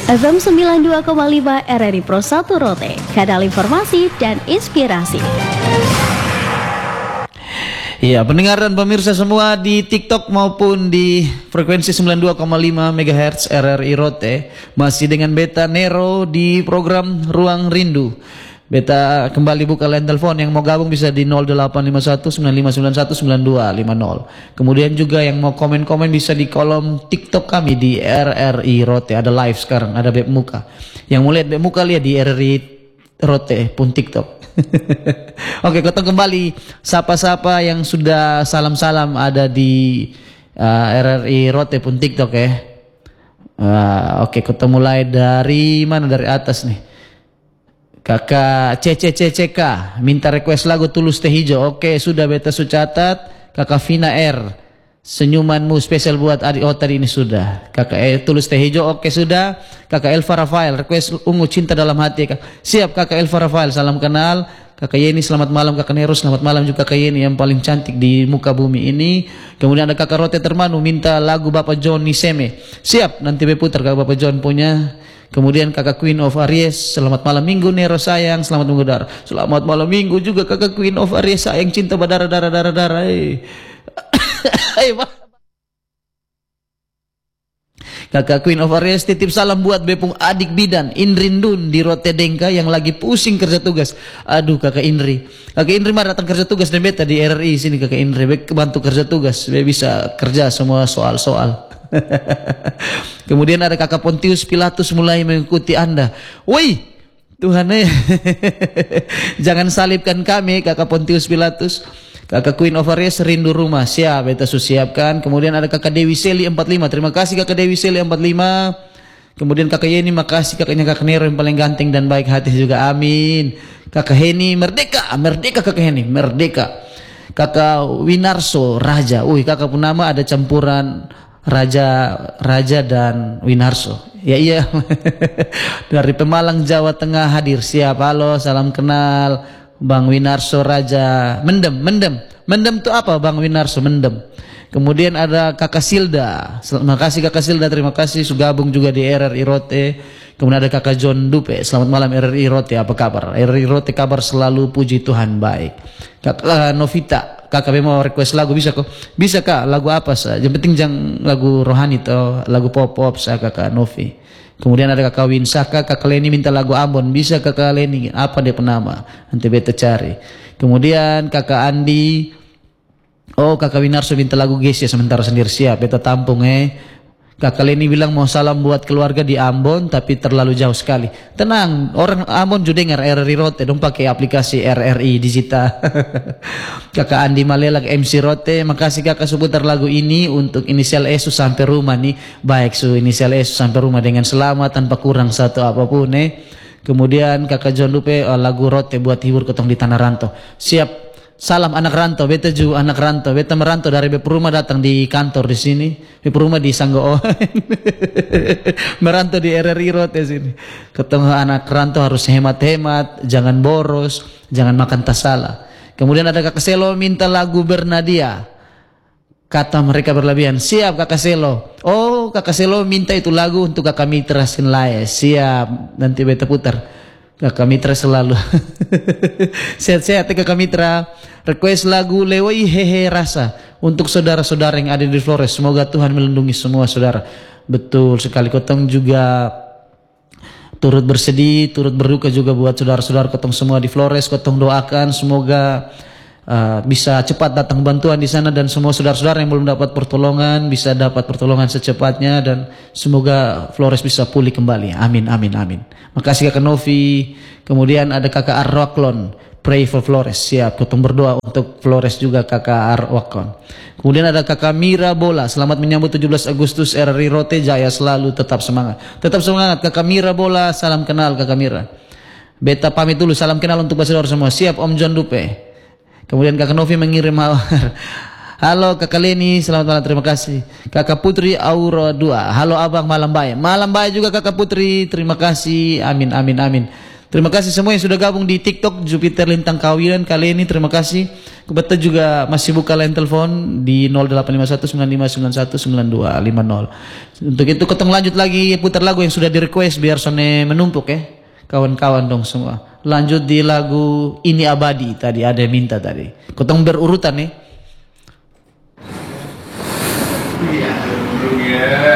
FM 92,5 RRI Pro 1 Rote, kanal informasi dan inspirasi. Iya, pendengar dan pemirsa semua di TikTok maupun di frekuensi 92,5 MHz RRI Rote, masih dengan Beta Nero di program Ruang Rindu. Beta kembali buka line telepon, yang mau gabung bisa di 0851 9591 9250. Kemudian juga yang mau komen-komen bisa di kolom TikTok kami di RRI Rote. Ada live sekarang, ada web muka. Yang mau lihat web muka lihat di RRI Rote pun TikTok. Oke, ketemu kembali. Sapa-sapa yang sudah salam-salam ada di RRI Rote pun TikTok ya. Oke, kita mulai dari mana? Dari atas nih. Kakak CCCCK minta request lagu Tulus Teh Hijau. Oke, sudah beta catat. Kakak Vina R, senyumanmu spesial buat adik. Oh, tadi ini sudah. Kakak Tulus Teh Hijau. Oke, sudah. Kakak Elva Rafael request Ungu Cinta Dalam Hati. Siap Kakak Elva Rafael, salam kenal. Kakak Yeni selamat malam. Kakak Nero selamat malam juga. Kakak Yeni yang paling cantik di muka bumi ini. Kemudian ada Kakak Rote Termanu minta lagu Bapak John Niseme. Siap, nanti putar Kakak Bapak John punya. Kemudian Kakak Queen of Aries, selamat malam minggu Nero sayang, selamat minggu dar. Selamat malam minggu juga Kakak Queen of Aries sayang, cinta berdarah. Kakak Queen of Aries titip salam buat bepung adik bidan Indrindun di Rote Dengka yang lagi pusing kerja tugas. Aduh Kakak Indri. Kakak Indri mah datang kerja tugas dan beta di RRI sini Kakak Indri. Bantu kerja tugas, bisa kerja semua soal-soal. Kemudian ada Kakak Pontius Pilatus mulai mengikuti Anda. Woi, Tuhan jangan salibkan kami Kakak Pontius Pilatus. Kakak Queen of Aries rindu rumah. Siap, beta siapkan. Kemudian ada Kakak Dewi Seli 45. Terima kasih Kakak Dewi Seli 45. Kemudian Kakak Yeni, makasih kakaknya Kakak Nero yang paling ganteng dan baik hati juga. Amin. Kakak Heni merdeka, merdeka Kakak Heni, merdeka. Kakak Winarso Raja. Kakak pun nama ada campuran Raja dan Winarso. Ya iya. Dari Pemalang Jawa Tengah hadir. Siap, halo, salam kenal Bang Winarso Raja. Mendem tuh apa Bang Winarso? Mendem. Kemudian ada Kakak Silda. Terima kasih Kakak Silda, terima kasih sudah gabung juga di RRI Rote. Kemudian ada Kakak John Dupe. Selamat malam RRI Rote, apa kabar? RRI Rote kabar selalu, puji Tuhan baik. Kakak Novita, Kakak mau request lagu bisa kok? Bisa Kak, lagu apa saja? Yang penting jangan lagu rohani atau lagu pop-pop saya Kakak Novi. Kemudian ada Kakak Winsaka, Kakak Leni minta lagu Ambon. Bisa Kakak Leni, apa dia penama? Nanti beta cari. Kemudian Kakak Andi, Kakak Winarso minta lagu Gesia sementara sendiri. Siap, beta tampung Kakak Leni bilang mau salam buat keluarga di Ambon tapi terlalu jauh sekali. Tenang, orang Ambon juga dengar RRI Rote, dong pakai aplikasi RRI digital. Kakak Andi Malelak MC Rote, makasih Kakak seputar lagu ini untuk inisial Yesus sampai rumah nih. Baik, inisial Yesus sampai rumah dengan selamat tanpa kurang satu apapun Kemudian Kakak John Lupe lagu Rote buat hibur ketong di Tanah Rantau. Siap. Salam anak rantau, beta juga anak rantau. Beta merantau dari BP Rumah datang di kantor di sini. BP Rumah di Sanggo. Merantau di RRI Rote sini. Ketemu anak rantau harus hemat-hemat, jangan boros, jangan makan tak salah. Kemudian ada Kakak Selo minta lagu Bernadia. Kata mereka berlebihan. Siap Kakak Selo. Kakak Selo minta itu lagu untuk Kakak Mitra Sinlaya. Siap, nanti beta putar. Kakak Mitra selalu. Sehat-sehat Kakak Mitra. Request lagu Lewoi Hehe Rasa untuk saudara-saudara yang ada di Flores. Semoga Tuhan melindungi semua saudara. Betul sekali. Kotong juga turut bersedih, turut berduka juga buat saudara-saudara kotong semua di Flores. Kotong doakan semoga bisa cepat datang bantuan di sana dan semua saudara-saudara yang belum dapat pertolongan bisa dapat pertolongan secepatnya dan semoga Flores bisa pulih kembali. Amin, amin, amin. Makasih Kakak Novi. Kemudian ada Kakak Arwaklon, pray for Flores. Siap, kita berdoa untuk Flores juga Kakak Arwaklon. Kemudian ada Kakak Mira Bola, selamat menyambut 17 Agustus RRI Rote, jaya selalu, tetap semangat. Tetap semangat Kakak Mira Bola, salam kenal Kakak Mira. Beta pamit dulu, salam kenal untuk saudara semua. Siap Om John Dupe. Kemudian Kakak Novi mengirim halo Kakak Leni, selamat malam, terima kasih. Kakak Putri Aura 2, halo Abang, malam baik. Malam baik juga Kakak Putri, terima kasih, amin, amin, amin. Terima kasih semua yang sudah gabung di TikTok Jupiter Lintang Kawinan kali ini. Terima kasih. Kebetulan juga masih buka line telepon di 085195919250. Untuk itu ketemu lanjut lagi putar lagu yang sudah di request biar sone menumpuk ya. Kawan-kawan dong semua. Lanjut di lagu Ini Abadi tadi ada yang minta tadi. Ketemu berurutan nih. Iya,